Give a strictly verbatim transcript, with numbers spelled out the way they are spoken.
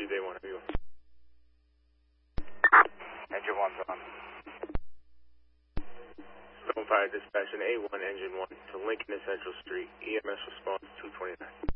Street, day one, everyone. Engine one's on. Stone Fire Dispatch and A one, Engine one to Lincoln and Central Street. E M S response two twenty-nine.